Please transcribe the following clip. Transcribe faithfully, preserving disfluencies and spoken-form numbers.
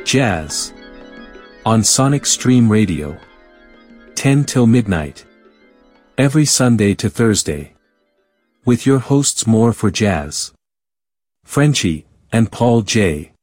Jazz. On Sonic Stream Radio. ten till midnight. Every Sunday to Thursday. With your hosts More for Jazz, Frenchie, and Paul J.